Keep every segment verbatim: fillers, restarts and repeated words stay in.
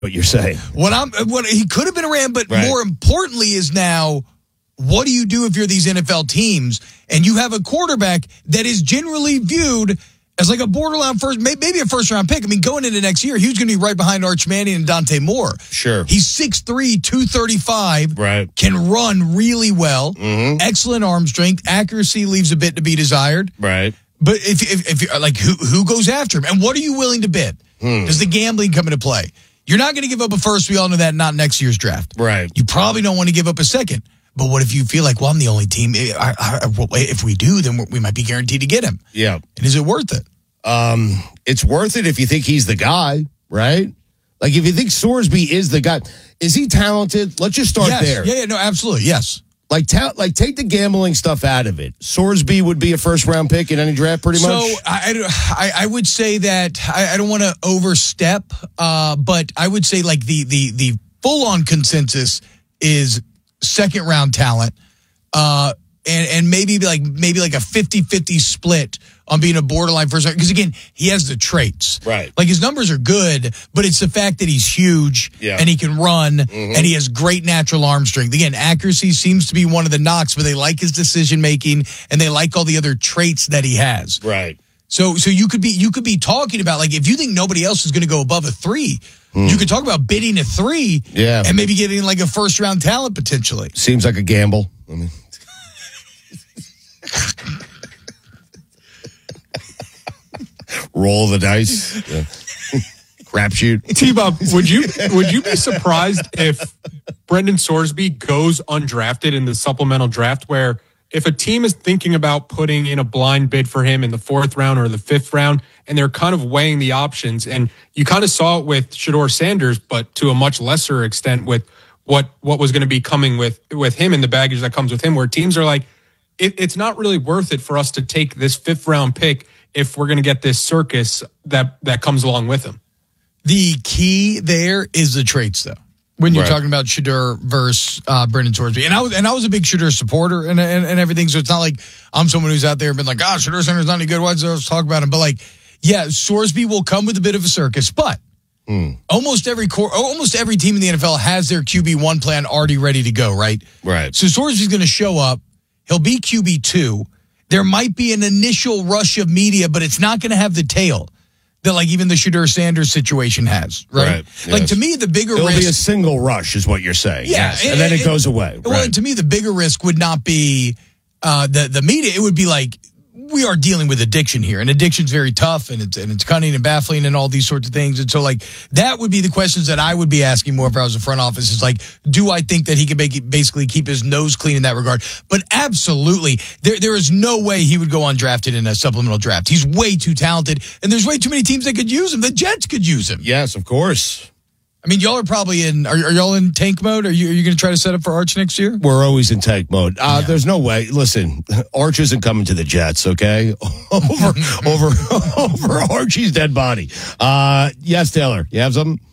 what you're saying. What I'm, what he could have been a Ram, but Right. more importantly is now, what do you do if you're these N F L teams and you have a quarterback that is generally viewed as like a borderline first, maybe a first round pick? I mean, going into next year, he was going to be right behind Arch Manning and Dante Moore. Sure. He's six three, two thirty-five. Right. Can run really well. Mm-hmm. Excellent arm strength. Accuracy leaves a bit to be desired. Right. But if, if, if you're like, who, who goes after him? And what are you willing to bid? Hmm. Does the gambling come into play? You're not going to give up a first. We all know that. Not next year's draft. Right. You probably don't want to give up a second. But what if you feel like, well, I'm the only team. I, I, if we do, then we might be guaranteed to get him. Yeah. And is it worth it? Um, it's worth it if you think he's the guy, right? Like if you think Sorsby is the guy, is he talented? Let's just start yes. there. Yeah, yeah, no, absolutely, yes. Like, ta- like take the gambling stuff out of it. Sorsby would be a first round pick in any draft, pretty much. So I, I, I would say that I, I don't want to overstep, uh, but I would say like the the the full on consensus is second round talent, uh, and and maybe like maybe like a fifty-fifty split on being a borderline first round. Because again, he has the traits, right? Like his numbers are good, but it's the fact that he's huge yeah. and he can run mm-hmm. and he has great natural arm strength. Again, accuracy seems to be one of the knocks, but they like his decision making and they like all the other traits that he has, right? So so you could be you could be talking about, like, if you think nobody else is going to go above a three, mm. you could talk about bidding a three, yeah, and maybe getting like a first round talent potentially. Seems like a gamble. I mean. Roll the dice. Yeah. Crapshoot. T-Bob, would you would you be surprised if Brendan Sorsby goes undrafted in the supplemental draft, where if a team is thinking about putting in a blind bid for him in the fourth round or the fifth round, and they're kind of weighing the options, and you kind of saw it with Shedeur Sanders, but to a much lesser extent with what what was going to be coming with, with him and the baggage that comes with him, where teams are like, it, it's not really worth it for us to take this fifth round pick if we're going to get this circus that, that comes along with him. The key there is the traits, though. When you're right. talking about Shedeur versus uh, Brendan Sorsby, and I was and I was a big Shedeur supporter and, and and everything, so it's not like I'm someone who's out there and been like, ah, oh, Shedeur Sanders not any good. Why does talk about him? But like, yeah, Sorsby will come with a bit of a circus, but mm. almost every core, almost every team in the N F L has their Q B one plan already ready to go, right? Right. So Sorsby's going to show up. He'll be Q B two. There might be an initial rush of media, but it's not going to have the tail that like even the Shedeur Sanders situation has, right? right. Like yes. to me, the bigger It'll risk... be a single rush is what you're saying. Yeah. Yes. And, and then it, it goes away. Well, right. and to me, the bigger risk would not be uh, the, the media. It would be like, we are dealing with addiction here, and addiction's very tough, and it's and it's cunning and baffling and all these sorts of things. And so, like, that would be the questions that I would be asking more if I was a front office. Is like, do I think that he can make it, basically keep his nose clean in that regard? But absolutely, there there is no way he would go undrafted in a supplemental draft. He's way too talented, and there's way too many teams that could use him. The Jets could use him. Yes, of course. I mean, y'all are probably in. Are, are y'all in tank mode? Are you are you going to try to set up for Arch next year? We're always in tank mode. Uh, yeah. There's no way. Listen, Arch isn't coming to the Jets. Okay, over over over Archie's dead body. Uh, yes, Taylor, you have something?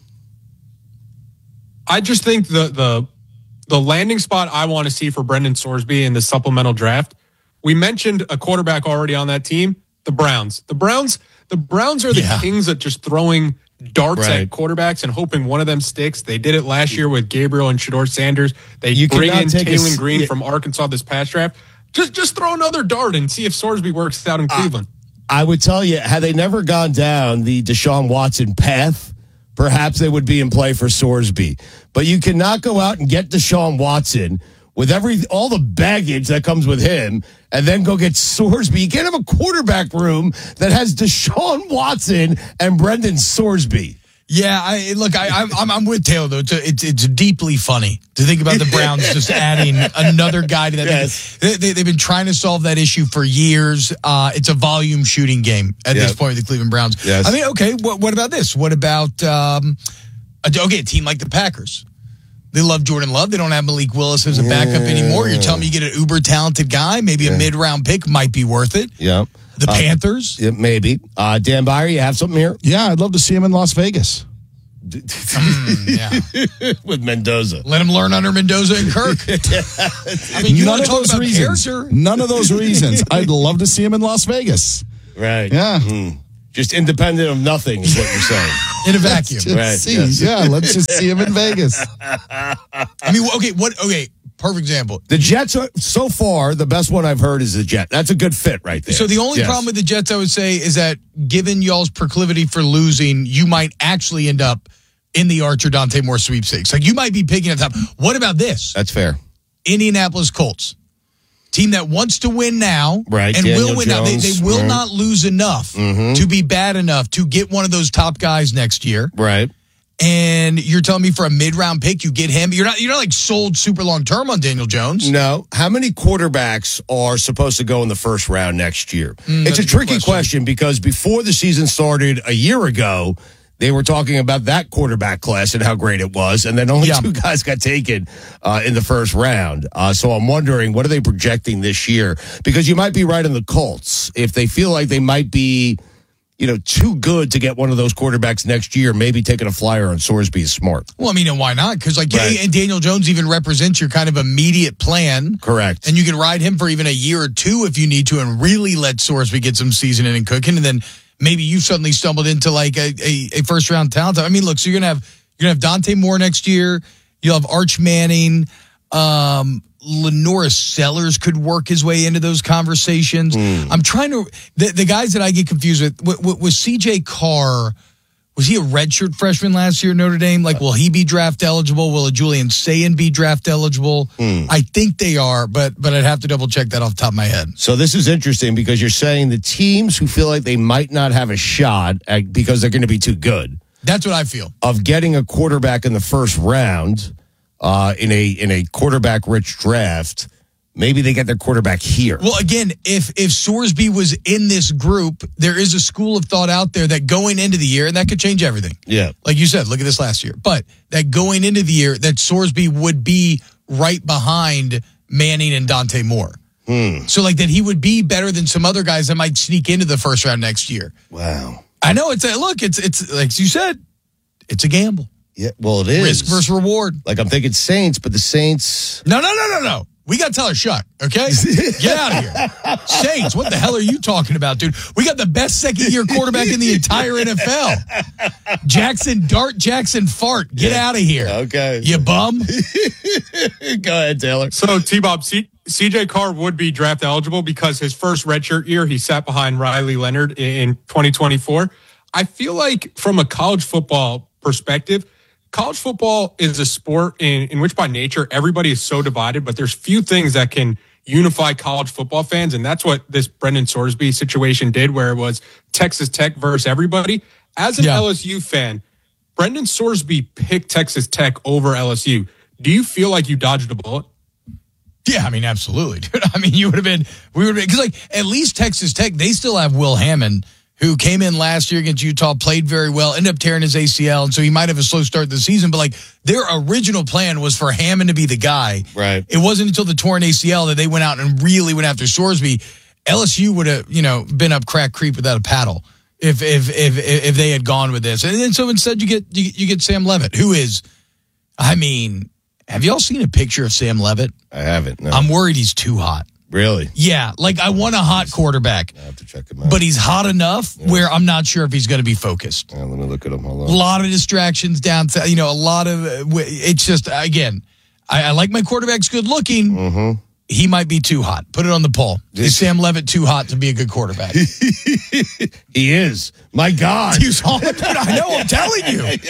I just think the the the landing spot I want to see for Brendan Sorsby in the supplemental draft. We mentioned a quarterback already on that team, the Browns. The Browns, the Browns are the yeah. kings at just throwing darts right. at quarterbacks and hoping one of them sticks. They did it last year with Gabriel and Shedeur Sanders. They you bring in Taylon a, Green yeah. from Arkansas this past draft. Just just throw another dart and see if Sorsby works out in Cleveland. Uh, I would tell you, had they never gone down the Deshaun Watson path, perhaps they would be in play for Sorsby. But you cannot go out and get Deshaun Watson with every all the baggage that comes with him, and then go get Sorsby. You can't have a quarterback room that has Deshaun Watson and Brendan Sorsby. Yeah, I look, I, I'm, I'm I'm with Taylor though. It's, it's it's deeply funny to think about the Browns just adding another guy to that. Yes. They, they, they've been trying to solve that issue for years. Uh, it's a volume shooting game at yep. this point with the Cleveland Browns. Yes. I mean, okay, what what about this? What about um, a, okay, a team like the Packers? They love Jordan Love. They don't have Malik Willis as a backup anymore. You're telling me you get an uber talented guy, maybe a yeah. mid round pick might be worth it. Yeah. The uh, Panthers? Yeah, maybe. Uh, Dan Byer, you have something here? Yeah, I'd love to see him in Las Vegas. mm, yeah. With Mendoza. Let him learn under Mendoza and Kirk. I mean, you None want of to talk those about reasons. character? None of those reasons. I'd love to see him in Las Vegas. Right. Yeah. Mm. Just independent of nothing is what you're saying. in a vacuum. Just Right, see. yes. Yeah, let's just see him in Vegas. I mean, okay, what? Okay, perfect example. The Jets are, so far, the best one I've heard is the Jet. That's a good fit right there. So the only Yes. problem with the Jets, I would say, is that given y'all's proclivity for losing, you might actually end up in the Archer Dante Moore sweepstakes. Like, you might be picking at the top. What about this? That's fair. Indianapolis Colts. Team that wants to win now Right, and Daniel will win now. They, they Jones, will right. not lose enough Mhm. to be bad enough to get one of those top guys next year. Right. And you're telling me for a mid-round pick, you get him. You're not you're not like sold super long term on Daniel Jones. No. How many quarterbacks are supposed to go in the first round next year? Mm, it's that's a a good tricky question. question because before the season started a year ago, they were talking about that quarterback class and how great it was, and then only Yeah. two guys got taken uh, in the first round. Uh, so I'm wondering, what are they projecting this year? Because you might be right on the Colts. If they feel like they might be, you know, too good to get one of those quarterbacks next year, maybe taking a flyer on Sorsby is smart. Well, I mean, and why not? Because like, Right. and Daniel Jones even represents your kind of immediate plan. Correct. And you can ride him for even a year or two if you need to and really let Sorsby get some seasoning and cooking. And then maybe you suddenly stumbled into like a, a, a first round talent. I mean, look, so you're going to have, you're going to have Dante Moore next year. You'll have Arch Manning. Um, Lenora Sellers could work his way into those conversations. I'm trying to, the, the guys that I get confused with, w- w- was C J Carr, was he a redshirt freshman last year at Notre Dame? Like, will he be draft eligible? Will a Julian Sayin be draft eligible? I think they are, but but I'd have to double check that off the top of my head. So this is interesting because you're saying the teams who feel like they might not have a shot at, because they're going to be too good That's what I feel. of getting a quarterback in the first round uh, in a in a quarterback rich draft. Maybe they get their quarterback here. Well, again, if if Sorsby was in this group, there is a school of thought out there that going into the year, and that could change everything. Yeah. Like you said, look at this last year. But that going into the year, that Sorsby would be right behind Manning and Dante Moore. So like that he would be better than some other guys that might sneak into the first round next year. Wow. I know it's a look, it's it's like you said, it's a gamble. Yeah. Well, it is Risk versus reward. Like I'm thinking Saints, but the Saints. No, no, no, no, no. We got Tyler Shuck, okay? Get out of here. Saints, what the hell are you talking about, dude? We got the best second-year quarterback in the entire N F L. Jackson Dart, Jackson Fart. Get out of here. Okay. You bum. Go ahead, Taylor. So, T-Bob, C- CJ Carr would be draft eligible because his first redshirt year, he sat behind Riley Leonard in twenty twenty-four. I feel like from a college football perspective, college football is a sport in, in which by nature everybody is so divided, but there's few things that can unify college football fans. And that's what this Brendan Sorsby situation did, where it was Texas Tech versus everybody. As an Yeah. L S U fan, Brendan Sorsby picked Texas Tech over L S U. Do you feel like you dodged a bullet? Yeah, I mean, absolutely, dude. I mean, you would have been, we would have been, because like at least Texas Tech, they still have Will Hammond, who came in last year against Utah, played very well, ended up tearing his A C L, and so he might have a slow start to the season. But like their original plan was for Hammond to be the guy. Right. It wasn't until the torn A C L that they went out and really went after Sorsby. L S U would have, you know, been up Crack Creek without a paddle if if if if they had gone with this. And then so instead you get you, you get Sam Levitt, who is, I mean, have y'all seen a picture of Sam Levitt? I haven't. No. I'm worried he's too hot. Really? Yeah, like I want a hot quarterback, I have to check him out. but he's hot enough where I'm not sure if he's going to be focused. Yeah, let me look at him. Hold A on. lot of distractions down, you know, a lot of, uh, w- it's just, again, I, I like my quarterbacks good looking. Mm-hmm. He might be too hot. Put it on the poll. Is Sam Levitt too hot to be a good quarterback? He is. My God. He's hot. Dude, I know, I'm telling you.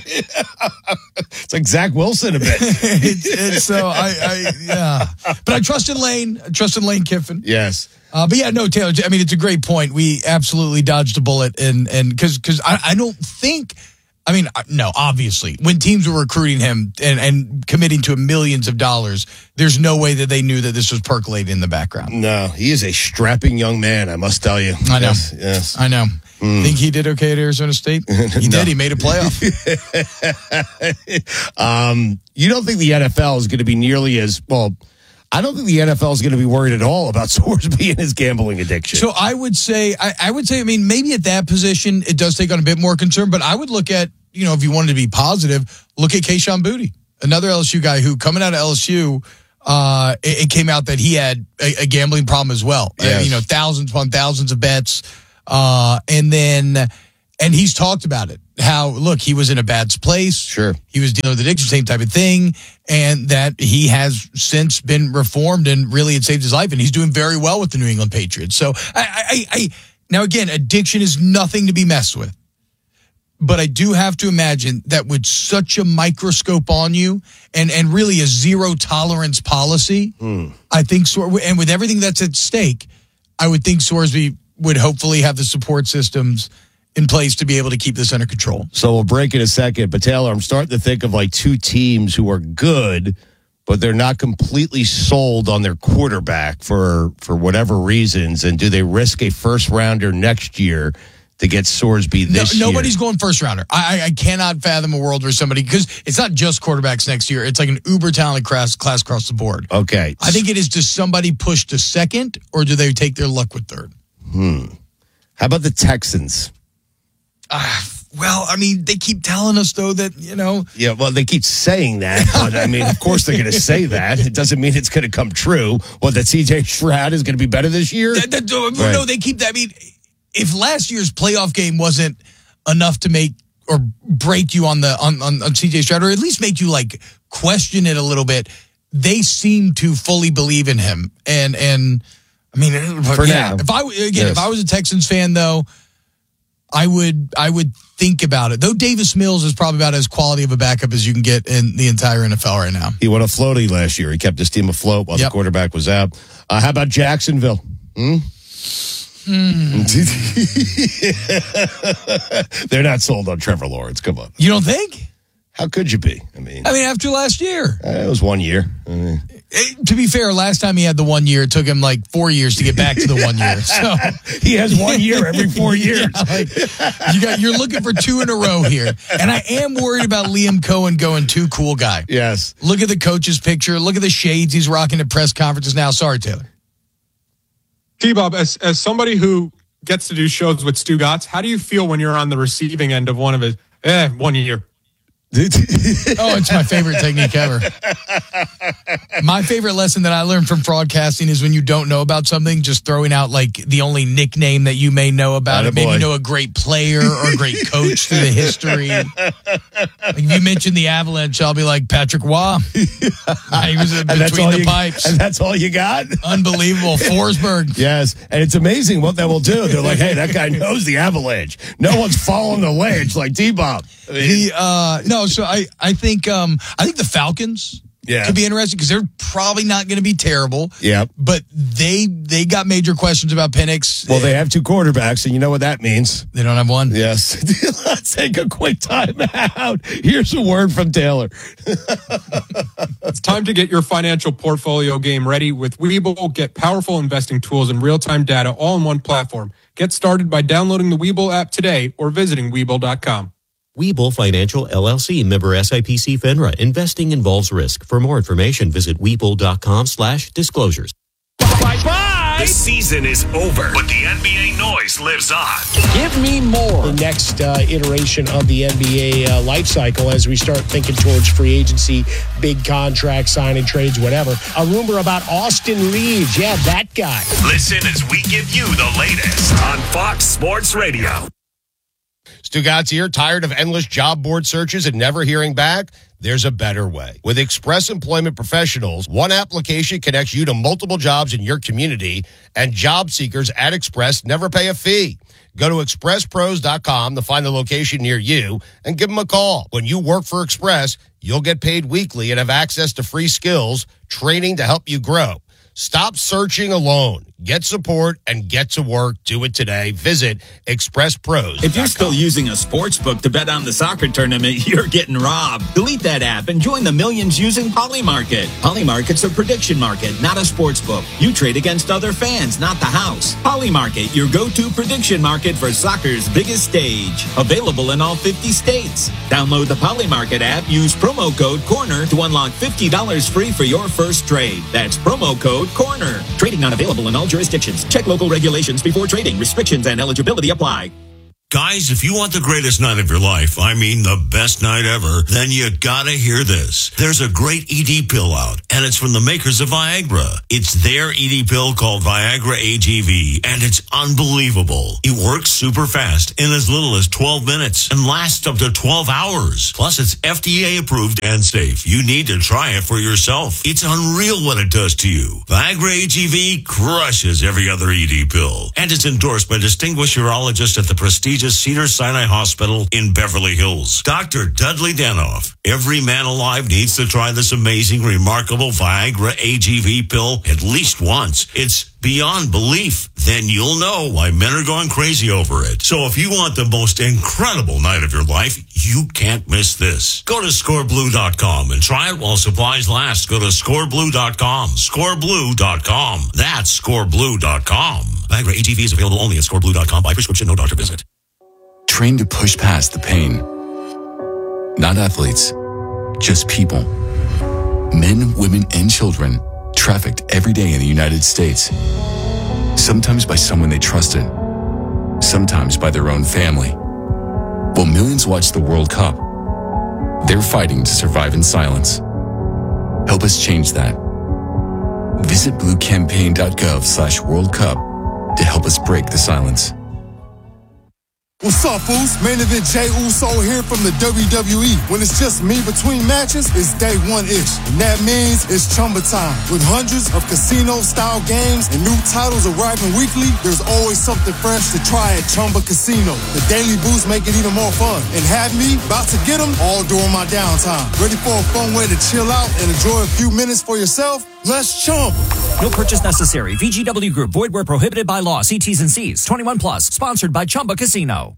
It's like Zach Wilson a bit. it's, it's, so I, I, yeah. But I trust in Lane. I trust in Lane Kiffin. Yes. Uh, but yeah, no, Taylor, I mean, it's a great point. We absolutely dodged a bullet. And, and because, because I, I don't think, I mean, no, obviously, when teams were recruiting him and, and committing to millions of dollars, there's no way that they knew that this was percolating in the background. No, he is a strapping young man, I must tell you. I know. Yes. yes. I know. Mm. Think he did okay at Arizona State? He No. did. He made a playoff. um, you don't think the N F L is going to be nearly as, well, I don't think the N F L is going to be worried at all about Sorsby and his gambling addiction. So I would say, I, I would say, I mean, maybe at that position, it does take on a bit more concern, but I would look at, you know, if you wanted to be positive, look at Kayshon Boutte, another L S U guy who coming out of L S U, uh, it, it came out that he had a, a gambling problem as well. Yes. Uh, you know, thousands upon thousands of bets. Uh, and then And he's talked about it. How, look, he was in a bad place. Sure. He was dealing with addiction, same type of thing. And that he has since been reformed and really it saved his life. And he's doing very well with the New England Patriots. So, I, I, I now again, addiction is nothing to be messed with. But I do have to imagine that with such a microscope on you and, and really a zero tolerance policy, mm. I think, and with everything that's at stake, I would think Sorsby would hopefully have the support systems in place to be able to keep this under control. So we'll break in a second. But Taylor, I'm starting to think of like two teams who are good, but they're not completely sold on their quarterback for, for whatever reasons. And do they risk a first rounder next year to get Sorsby this no, year? Nobody's going first rounder. I, I cannot fathom a world where somebody, because it's not just quarterbacks next year. It's like an uber talented class, class across the board. Okay. I think it is, does somebody push to second or do they take their luck with third? Hmm. How about the Texans? Uh, well, I mean, they keep telling us, though, that, you know. Yeah, well, they keep saying that. But, I mean, of course they're going to say that. It doesn't mean it's going to come true. What, that C J Stroud is going to be better this year? That, that, no, right. no, they keep that. I mean, if last year's playoff game wasn't enough to make or break you on the on, on, on C J Stroud, or at least make you, like, question it a little bit, they seem to fully believe in him. And, and I mean, for yeah, now. If I, again, yes. if I was a Texans fan, though, I would I would think about it. Though Davis Mills is probably about as quality of a backup as you can get in the entire N F L right now. He won a floaty last year. He kept his team afloat while yep. the quarterback was out. Uh, how about Jacksonville? Hmm? Mm. They're not sold on Trevor Lawrence. Come on. You don't think? How could you be? I mean, I mean, after last year, uh, it was one year. I mean, it, to be fair, last time he had the one year, it took him like four years to get back to the one year. So he has one year every four years. Yeah, like, you got, you're looking for two in a row here, and I am worried about Liam Cohen going too cool guy. Yes. Look at the coach's picture. Look at the shades he's rocking at press conferences now. Sorry, Taylor. T-Bob, as as somebody who gets to do shows with Stu Gatz, how do you feel when you're on the receiving end of one of his, eh, one year? Oh, it's my favorite technique ever. My favorite lesson that I learned from broadcasting is when you don't know about something, just throwing out like the only nickname that you may know about it. Maybe you know a great player or a great coach through the history. Like if you mention the Avalanche, I'll be like Patrick Waugh. He was in between the you, pipes. And that's all you got? Unbelievable. Forsberg. Yes. And it's amazing what that will do. They're like, hey, that guy knows the Avalanche. No one's following the ledge like T-Bob. I mean, he, uh, no, so I, I think um, I think the Falcons yeah. could be interesting because they're probably not going to be terrible. Yeah. But they they got major questions about Penix. Well, they have two quarterbacks, and you know what that means. They don't have one. Yes. Let's take a quick time out. Here's a word from Taylor. It's time to get your financial portfolio game ready with Webull. Get powerful investing tools and real-time data all in one platform. Get started by downloading the Webull app today or visiting Webull dot com. Webull Financial, L L C, member S I P C FINRA. Investing involves risk. For more information, visit Webull dot com slash disclosures. Bye-bye! The season is over, but the N B A noise lives on. Give me more. The next uh, iteration of the N B A uh, life cycle as we start thinking towards free agency, big contracts, signing trades, whatever. A rumor about Austin Reeves. Yeah, that guy. Listen as we give you the latest on Fox Sports Radio. Stu Gatz here. Tired of endless job board searches and never hearing back? There's a better way. With Express Employment Professionals, one application connects you to multiple jobs in your community, and job seekers at Express never pay a fee. Go to express pros dot com to find the location near you and give them a call. When you work for Express, you'll get paid weekly and have access to free skills, training to help you grow. Stop searching alone. Get support and get to work. Do it today. Visit express pros dot com. If you're still using a sports book to bet on the soccer tournament, you're getting robbed. Delete that app and join the millions using Polymarket. Polymarket's a prediction market, not a sports book. You trade against other fans, not the house. Polymarket, your go-to prediction market for soccer's biggest stage. Available in all fifty states. Download the Polymarket app. Use promo code CORNER to unlock fifty dollars free for your first trade. That's promo code CORNER. Trading not available in all jurisdictions. Check local regulations before trading. Restrictions and eligibility apply. Guys, if you want the greatest night of your life, I mean the best night ever, then you gotta hear this. There's a great E D pill out, and it's from the makers of Viagra. It's their E D pill called Viagra A G V, and it's unbelievable. It works super fast in as little as twelve minutes and lasts up to twelve hours. Plus, it's F D A approved and safe. You need to try it for yourself. It's unreal what it does to you. Viagra A G V crushes every other E D pill, and it's endorsed by distinguished urologist at the prestigious Cedars-Sinai Hospital in Beverly Hills, Doctor Dudley Danoff. Every man alive needs to try this amazing, remarkable Viagra A G V pill at least once. It's beyond belief. Then you'll know why men are going crazy over it. So if you want the most incredible night of your life, you can't miss this. Go to score blue dot com and try it while supplies last. Go to score blue dot com. score blue dot com. That's score blue dot com. Viagra A G V is available only at score blue dot com by prescription, no doctor visit. Trained to push past the pain. Not athletes, just people. Men, women, and children trafficked every day in the United States. Sometimes by someone they trusted, sometimes by their own family. While millions watch the World Cup, they're fighting to survive in silence. Help us change that. Visit bluecampaign.gov slash World Cup to help us break the silence. What's up, fools? Main event Jey Uso here from the W W E. When it's just me between matches, it's day one-ish. And that means it's Chumba time. With hundreds of casino-style games and new titles arriving weekly, there's always something fresh to try at Chumba Casino. The daily boosts make it even more fun. And have me about to get them all during my downtime. Ready for a fun way to chill out and enjoy a few minutes for yourself? Let's Chumba. No purchase necessary. V G W Group. Void where prohibited by law. See T's and C's. twenty-one plus. Sponsored by Chumba Casino.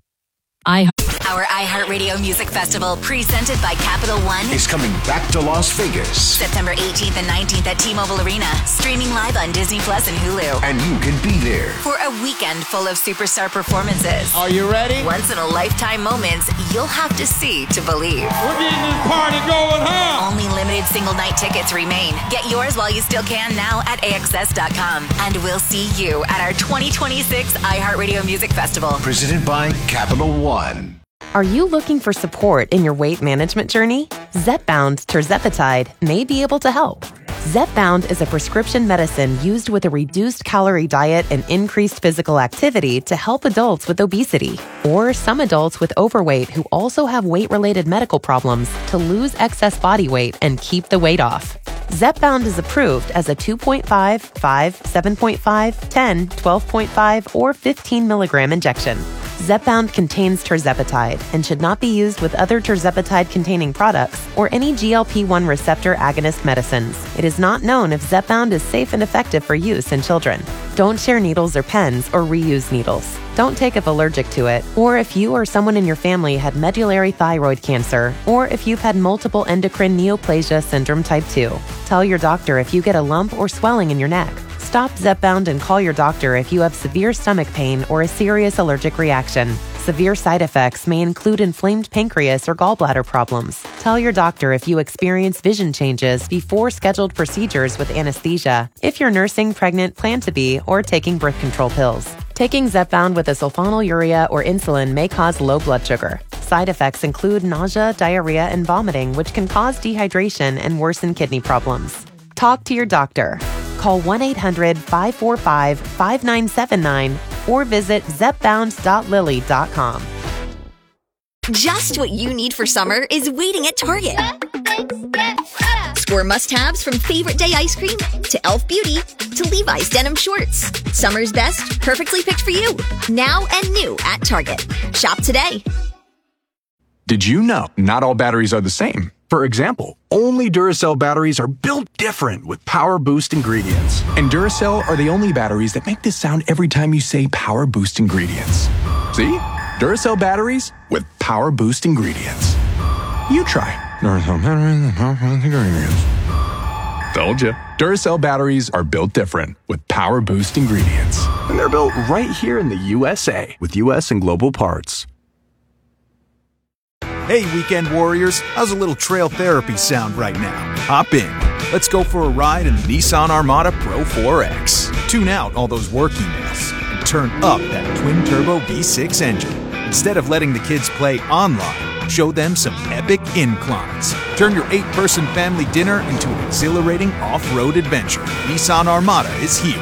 I Our iHeartRadio Music Festival, presented by Capital One, is coming back to Las Vegas. September eighteenth and nineteenth at T-Mobile Arena. Streaming live on Disney Plus and Hulu. And you can be there for a weekend full of superstar performances. Are you ready? Once-in-a-lifetime moments you'll have to see to believe. We're getting this party going, huh? Only limited single-night tickets remain. Get yours while you still can now at A X S dot com. And we'll see you at our twenty twenty-six iHeartRadio Music Festival. Presented by Capital One. Are you looking for support in your weight management journey? Zepbound tirzepatide may be able to help. Zepbound is a prescription medicine used with a reduced calorie diet and increased physical activity to help adults with obesity or some adults with overweight who also have weight-related medical problems to lose excess body weight and keep the weight off. Zepbound is approved as a two point five, five, seven point five, ten, twelve point five, or fifteen milligram injection. Zepbound contains tirzepatide and should not be used with other tirzepatide-containing products or any G L P one receptor agonist medicines. It is not known if Zepbound is safe and effective for use in children. Don't share needles or pens or reuse needles. Don't take if allergic to it, or if you or someone in your family had medullary thyroid cancer, or if you've had multiple endocrine neoplasia syndrome type two. Tell your doctor if you get a lump or swelling in your neck. Stop Zepbound and call your doctor if you have severe stomach pain or a serious allergic reaction. Severe side effects may include inflamed pancreas or gallbladder problems. Tell your doctor if you experience vision changes before scheduled procedures with anesthesia, if you're nursing, pregnant, plan to be, or taking birth control pills. Taking Zepbound with a sulfonylurea or insulin may cause low blood sugar. Side effects include nausea, diarrhea, and vomiting, which can cause dehydration and worsen kidney problems. Talk to your doctor. Call one eight hundred, five four five, five nine seven nine or visit zepbound dot lilly dot com. Just what you need for summer is waiting at Target. Score must-haves from Favorite Day ice cream to e l f Beauty to Levi's denim shorts. Summer's best, perfectly picked for you. Now and new at Target. Shop today. Did you know not all batteries are the same? For example, only Duracell batteries are built different with Power Boost ingredients. And Duracell are the only batteries that make this sound every time you say Power Boost ingredients. See? Duracell batteries with Power Boost ingredients. You try. Duracell batteries with Power Boost ingredients. Told you. Duracell batteries are built different with Power Boost ingredients. And they're built right here in the U S A with U S and global parts. Hey, weekend warriors, how's a little trail therapy sound right now? Hop in. Let's go for a ride in the Nissan Armada Pro four X. Tune out all those work emails and turn up that twin-turbo V six engine. Instead of letting the kids play online, show them some epic inclines. Turn your eight-person family dinner into an exhilarating off-road adventure. Nissan Armada is here.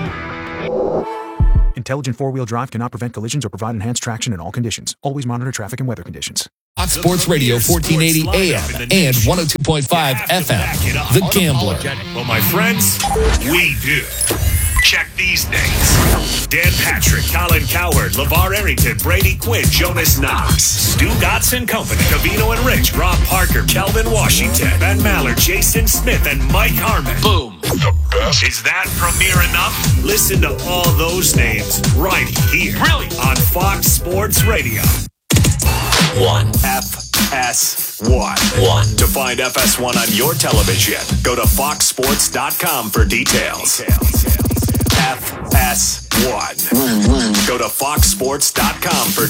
Intelligent four-wheel drive cannot prevent collisions or provide enhanced traction in all conditions. Always monitor traffic and weather conditions. Fox Sports Radio, fourteen eighty A M and one oh two point five F M. The Gambler. Well, my friends, we do. Check these names. Dan Patrick, Colin Cowherd, LeVar Arrington, Brady Quinn, Jonas Knox, Stu Gotson Company, Cavino and Rich, Rob Parker, Kelvin Washington, Ben Maller, Jason Smith, and Mike Harmon. Boom. The best. Is that premiere enough? Listen to all those names right here. Really? On Fox Sports Radio. One. F S one. One. To find F S one on your television, go to fox sports dot com for details. F S one. Go to fox sports dot com for